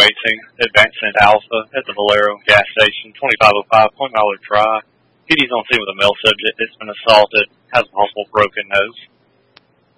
Advancing Alpha at the Valero gas station, 2505 Point Mallard Drive. PD's on scene with a male subject that's been assaulted, has a possible broken nose.